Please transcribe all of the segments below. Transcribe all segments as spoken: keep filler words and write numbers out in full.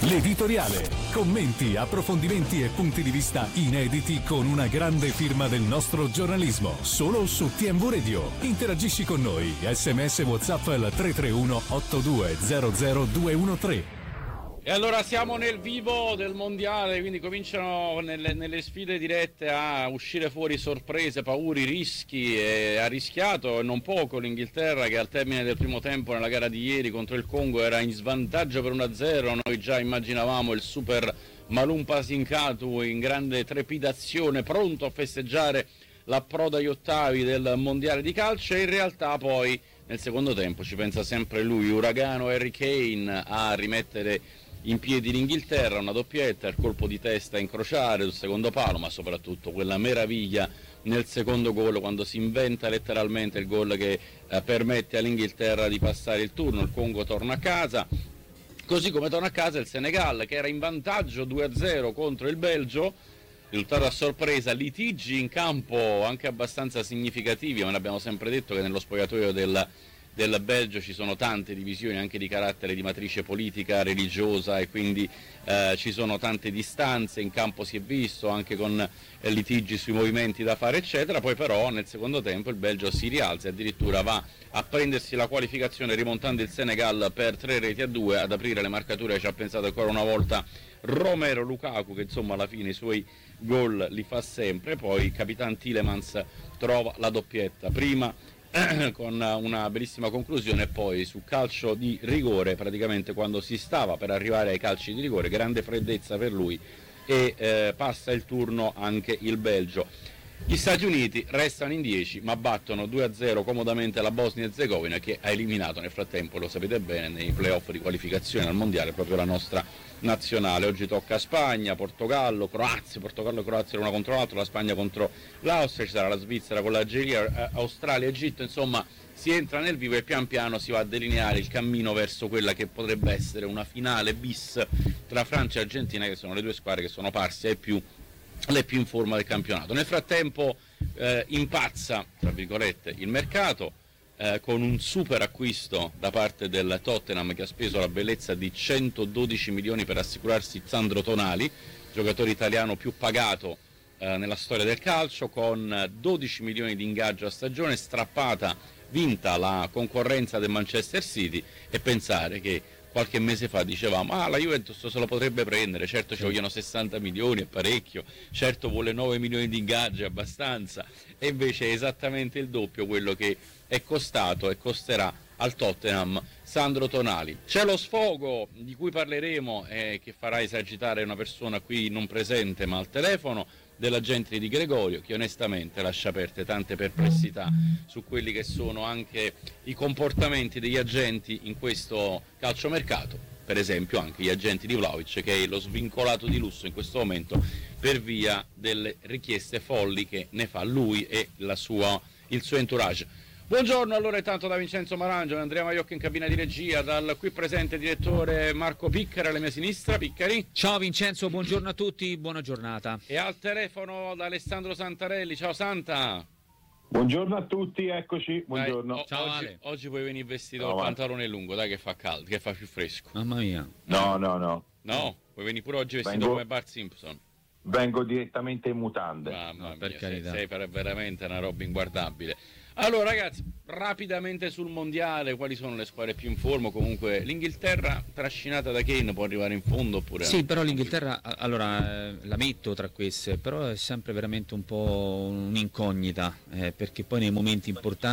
L'editoriale. Commenti, approfondimenti e punti di vista inediti con una grande firma del nostro giornalismo. Solo su T M V Radio. Interagisci con noi. Sms WhatsApp al tre tre uno otto due zero zero due uno tre. E allora siamo nel vivo del mondiale, quindi cominciano nelle, nelle sfide dirette a uscire fuori sorprese, paure, rischi, e ha rischiato non poco l'Inghilterra, che al termine del primo tempo nella gara di ieri contro il Congo era in svantaggio per uno a zero. Noi già immaginavamo il super Malum Pasinkatu in grande trepidazione, pronto a festeggiare l'approdo agli ottavi del mondiale di calcio, e in realtà poi nel secondo tempo ci pensa sempre lui, uragano Harry Kane, a rimettere in piedi l'Inghilterra, una doppietta, il colpo di testa a incrociare sul secondo palo, ma soprattutto quella meraviglia nel secondo gol, quando si inventa letteralmente il gol che eh, permette all'Inghilterra di passare il turno. Il Congo torna a casa, così come torna a casa il Senegal, che era in vantaggio due a zero contro il Belgio. Risultato a sorpresa, litigi in campo anche abbastanza significativi, ma ne abbiamo sempre detto che nello spogliatoio del del Belgio ci sono tante divisioni anche di carattere, di matrice politica, religiosa, e quindi eh, ci sono tante distanze, in campo si è visto anche con eh, litigi sui movimenti da fare eccetera. Poi però nel secondo tempo il Belgio si rialza e addirittura va a prendersi la qualificazione rimontando il Senegal per tre reti a due. Ad aprire le marcature ci ha pensato ancora una volta Romelu Lukaku, che insomma alla fine i suoi gol li fa sempre. Poi il Capitan Tielemans trova la doppietta, prima con una bellissima conclusione, e poi su calcio di rigore, praticamente quando si stava per arrivare ai calci di rigore, grande freddezza per lui, e eh, passa il turno anche il Belgio. Gli Stati Uniti restano in dieci, ma battono due a zero comodamente la Bosnia Erzegovina, che ha eliminato nel frattempo, lo sapete bene, nei playoff di qualificazione al mondiale proprio la nostra nazionale. Oggi tocca a Spagna, Portogallo, Croazia, Portogallo e Croazia l'una contro l'altro, la Spagna contro l'Austria, ci sarà la Svizzera con l'Algeria, Australia, Egitto, insomma si entra nel vivo e pian piano si va a delineare il cammino verso quella che potrebbe essere una finale bis tra Francia e Argentina, che sono le due squadre che sono parse ai più le più in forma del campionato. Nel frattempo eh, impazza, tra virgolette, il mercato, eh, con un super acquisto da parte del Tottenham, che ha speso la bellezza di centododici milioni per assicurarsi Sandro Tonali, giocatore italiano più pagato eh, nella storia del calcio, con dodici milioni di ingaggio a stagione, strappata, vinta la concorrenza del Manchester City, e pensare che qualche mese fa dicevamo ah la Juventus se lo potrebbe prendere, certo ci vogliono sessanta milioni, è parecchio, certo vuole nove milioni di ingaggi, abbastanza, e invece è esattamente il doppio quello che è costato e costerà al Tottenham Sandro Tonali. C'è lo sfogo di cui parleremo, eh, che farà esagitare una persona qui non presente ma al telefono, dell'agente di Gregorio, che onestamente lascia aperte tante perplessità su quelli che sono anche i comportamenti degli agenti in questo calciomercato, per esempio anche gli agenti di Vlahovic, che è lo svincolato di lusso in questo momento per via delle richieste folli che ne fa lui e la sua, il suo entourage. Buongiorno allora intanto da Vincenzo Marangio, Andrea Maiocco in cabina di regia, dal qui presente direttore Marco Piccari alla mia sinistra. Piccari. Ciao Vincenzo, buongiorno a tutti, buona giornata. E al telefono da Alessandro Santarelli. Ciao Santa. Buongiorno a tutti, eccoci, buongiorno. Dai, Ciao oggi, Ale. oggi puoi venire vestito Ciao, col pantalone lungo, dai che fa caldo, che fa più fresco. Mamma mia. No, no, no. No, puoi venire pure oggi vestito Vengo- come Bart Simpson. Vengo direttamente in mutande. Mamma No, per mia, carità. sei, sei per- veramente una roba inguardabile. Allora ragazzi, rapidamente sul mondiale, quali sono le squadre più in forma? Comunque l'Inghilterra trascinata da Kane può arrivare in fondo oppure... Sì, però l'Inghilterra, a- allora eh, la metto tra queste, però è sempre veramente un po' un'incognita, eh, perché poi nei momenti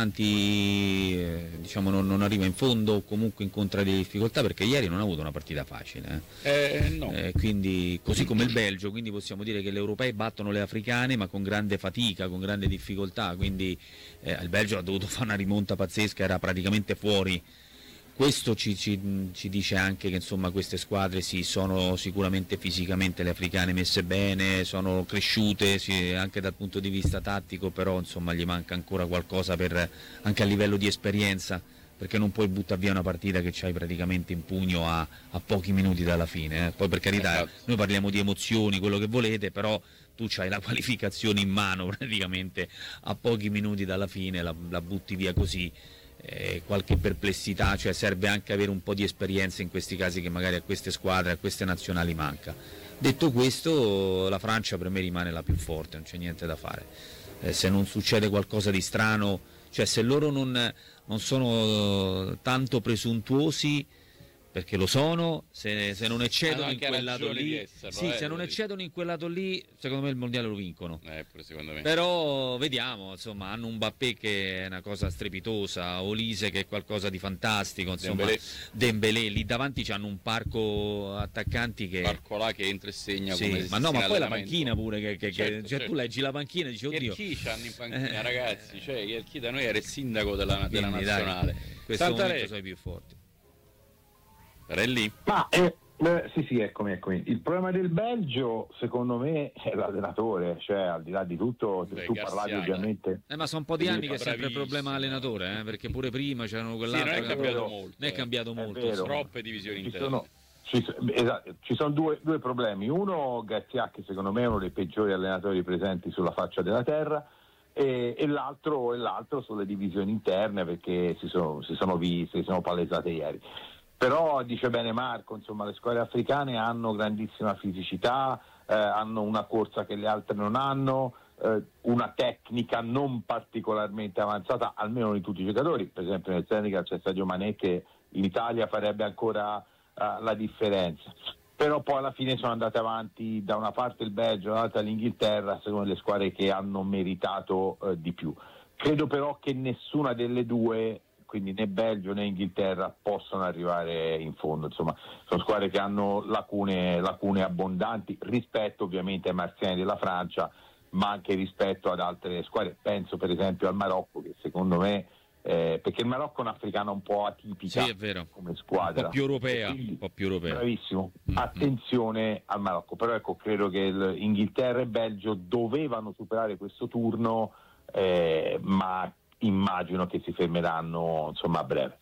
importanti eh, diciamo non, non arriva in fondo o comunque incontra delle difficoltà, perché ieri non ha avuto una partita facile. Eh. Eh, no. Eh, quindi, così come il Belgio, quindi possiamo dire che le europee battono le africane ma con grande fatica, con grande difficoltà, quindi eh, il Belgio ha dovuto fare una rimonta pazzesca, era praticamente fuori. Questo ci, ci, ci dice anche che insomma queste squadre sì, sono sicuramente fisicamente le africane messe bene, sono cresciute sì, anche dal punto di vista tattico, però insomma gli manca ancora qualcosa per, anche a livello di esperienza, perché non puoi buttare via una partita che c'hai praticamente in pugno a, a pochi minuti dalla fine. Eh. Poi per carità, Esatto. noi parliamo di emozioni, quello che volete, però tu c'hai la qualificazione in mano praticamente a pochi minuti dalla fine, la, la butti via così. eh, qualche perplessità, cioè serve anche avere un po' di esperienza in questi casi che magari a queste squadre, a queste nazionali manca. Detto questo, la Francia per me rimane la più forte, non c'è niente da fare. Eh, se non succede qualcosa di strano, cioè se loro non, non sono tanto presuntuosi, perché lo sono, se, se non eccedono in quel lato lì, esserlo, sì, eh, se non eccedono in quel lato lì, secondo me il mondiale lo vincono. Eh, pure secondo me. Però vediamo, insomma, hanno un Mbappé che è una cosa strepitosa, Olise che è qualcosa di fantastico, insomma, Dembélé, Dembélé lì davanti c'hanno un parco attaccanti che Barcolà che entra e segna, sì, come ma no, ma poi la panchina pure che, che, certo, che cioè certo. tu leggi la panchina e dici oddio. Cherchi c'hanno in panchina, eh. ragazzi, cioè Cherchi da noi era il sindaco della, della Quindi, nazionale. Dai, questo Santarelli momento sono i più forti. Sarelli? Ma eh, eh, sì, sì, eccomi, eccomi. Il problema del Belgio, secondo me, è l'allenatore, cioè al di là di tutto, Beh, tu parlavi Garcia, ovviamente. Eh, ma sono un po' di anni che è sempre il bravissimo. problema allenatore, eh, perché pure prima c'erano Sì, quell'altro. non è che- cambiato vero. molto. non è cambiato È molto. vero. sì. Troppe divisioni Ci interne. sono, ci, esatto, ci sono due, due problemi. Uno, Garcia, che secondo me è uno dei peggiori allenatori presenti sulla faccia della terra, e, e, l'altro, e l'altro sono le divisioni interne, perché si sono, si sono viste, si sono palesate ieri. Però dice bene Marco, insomma, le squadre africane hanno grandissima fisicità, eh, hanno una corsa che le altre non hanno, eh, una tecnica non particolarmente avanzata, almeno di tutti i giocatori. Per esempio nel Senegal c'è Sadio Mané che in Italia farebbe ancora uh, la differenza. Però poi alla fine sono andate avanti da una parte il Belgio, dall'altra l'Inghilterra, secondo le squadre che hanno meritato uh, di più. Credo però che nessuna delle due, quindi né Belgio né Inghilterra, possono arrivare in fondo. Insomma, sono squadre che hanno lacune, lacune abbondanti rispetto ovviamente ai marziani della Francia, ma anche rispetto ad altre squadre. Penso per esempio al Marocco, che secondo me, eh, perché il Marocco è un'africana un po' atipica, Sì, è vero. come squadra, Un po' più europea, quindi, un po' più europea. Bravissimo, Mm-hmm. attenzione al Marocco. Però ecco, credo che il Inghilterra e Belgio dovevano superare questo turno, eh, ma immagino che si fermeranno, insomma, a breve.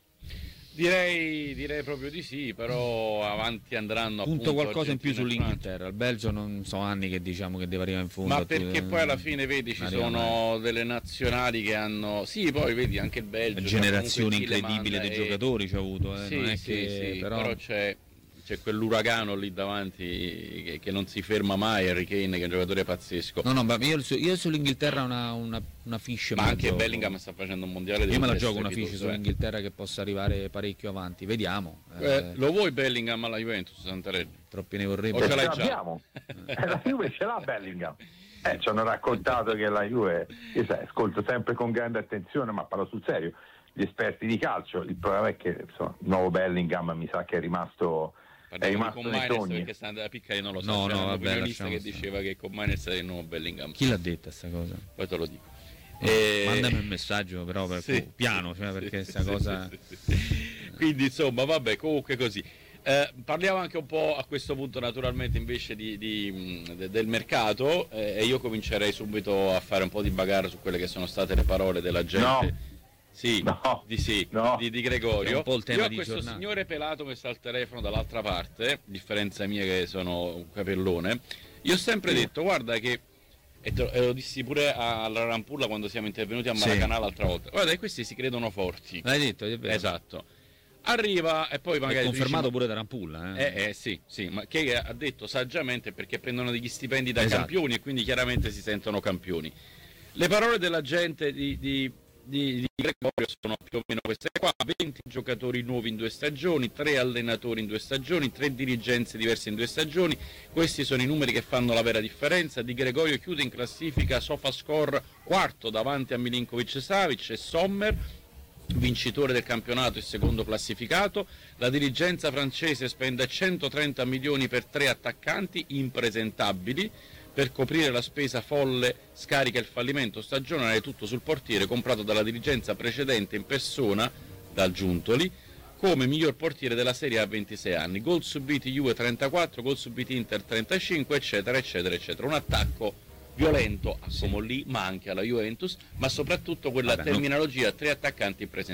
Direi, direi proprio di sì, però avanti andranno Punto appunto qualcosa in più Argentina e sull'Inghilterra. Il Belgio non so anni che diciamo che deve arrivare in fondo. Ma a perché tu- poi alla fine vedi ci arriva sono mai. delle nazionali che hanno, sì, poi vedi anche il Belgio, Una cioè, generazione comunque chi le incredibile manda di e- giocatori ci ha avuto, eh. Sì, non è sì, che sì, però, però c'è, c'è quell'uragano lì davanti che, che non si ferma mai, Harry Kane che è un giocatore pazzesco. no, no, ma io, su- io sull'Inghilterra una, una, una fiche Ma me la anche gioco. Bellingham sta facendo un mondiale Io me la delle gioco una strepitoso, fiche eh. sull'Inghilterra che possa arrivare parecchio avanti. Vediamo. Eh, Eh, lo vuoi Bellingham alla Juventus, Santarelli? troppi ne vorremmo. O ce Ce l'hai già? l'abbiamo. Eh, la Juve ce l'ha Bellingham. Eh, ci hanno raccontato che la Juve, io sai, ascolto sempre con grande attenzione, ma parlo sul serio, gli esperti di calcio. Il problema è che insomma, il nuovo Bellingham mi sa che è rimasto, è Parliamo rimasto con nei Miners sogni. perché sta andando a piccare, non lo so, No, c'era no, un vabbè, opinionista che lasciamo diceva che con Miners è il nuovo Bellingham. Chi l'ha detta sta cosa? Poi te lo dico. No, Eh, Mandami un messaggio però per sì, piano, cioè, sì, perché sì, sta sì, cosa. sì, sì, sì. Quindi insomma, vabbè, comunque così. Eh, parliamo anche un po' a questo punto naturalmente invece di, di, mh, del mercato, eh, e io comincerei subito a fare un po' di bagarre su quelle che sono state le parole della gente. No. Sì, No. di sì, No. di, di È Gregorio. un po' il tema Io ho di questo giornata. signore pelato che sta al telefono dall'altra parte, differenza mia che sono un capellone. Io ho sempre Sì. detto, guarda che, e, te, e lo dissi pure alla Rampulla quando siamo intervenuti a Sì. Maracanã l'altra volta, guarda che questi si credono forti. L'hai detto, è vero. Esatto. Arriva e poi magari È tu confermato dici, pure da Rampulla, eh. eh, eh sì, sì, ma che ha detto saggiamente perché prendono degli stipendi da Esatto. campioni e quindi chiaramente si sentono campioni. Le parole della gente di, di, di, di Gregorio sono più o meno queste qua: venti giocatori nuovi in due stagioni, tre allenatori in due stagioni, tre dirigenze diverse in due stagioni. Questi sono i numeri che fanno la vera differenza. Di Gregorio chiude in classifica SofaScore quarto davanti a Milinkovic Savic e Sommer, vincitore del campionato e secondo classificato. La dirigenza francese spende centotrenta milioni per tre attaccanti impresentabili per coprire la spesa folle, scarica il fallimento stagionale, tutto sul portiere comprato dalla dirigenza precedente in persona dal Giuntoli come miglior portiere della Serie A a ventisei anni. Gol subiti Juve trentaquattro, gol subiti Inter trentacinque, eccetera eccetera eccetera. Un attacco violento a Sì. Comolli, ma anche alla Juventus, ma soprattutto quella Vabbè, non- terminologia tre attaccanti impresentabili.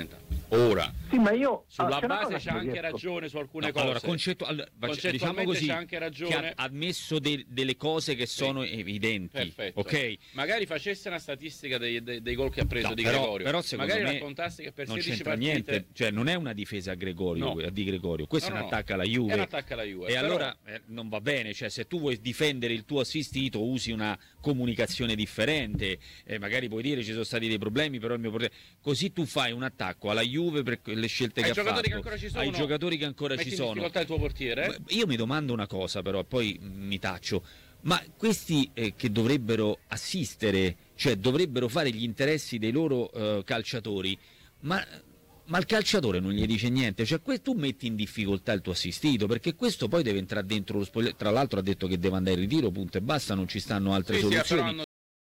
Ora, sì, ma io, sulla ah, c'è base c'è anche riesco... ragione su alcune no, cose. Allora, concettu- allora, diciamo così, c'è anche ragione. che ha ammesso de- delle cose che sono sì. evidenti. Perfetto. Okay? Magari facesse una statistica dei, dei, dei gol che ha preso no, di però, Gregorio. Però secondo magari me raccontasse che per non sedici c'entra partite... niente, cioè non è una difesa a Gregorio, no. di Gregorio, questo no, è no, un attacco alla Juve. È un attacco alla Juve. E però... allora eh, non va bene, cioè se tu vuoi difendere il tuo assistito usi una comunicazione differente, eh, magari puoi dire ci sono stati dei problemi, però il mio problema... Così tu fai un attacco alla Juve per le scelte Ai che ha fatto. Che ancora ci sono, ai giocatori che ancora metti ci in sono. difficoltà il tuo portiere? Io mi domando una cosa però, poi mi taccio, ma questi eh, che dovrebbero assistere, cioè dovrebbero fare gli interessi dei loro eh, calciatori, ma, ma il calciatore non gli dice niente, cioè que- tu metti in difficoltà il tuo assistito, perché questo poi deve entrare dentro lo spogliatoio, tra l'altro ha detto che deve andare in ritiro, punto e basta, non ci stanno altre sì, soluzioni. Sì,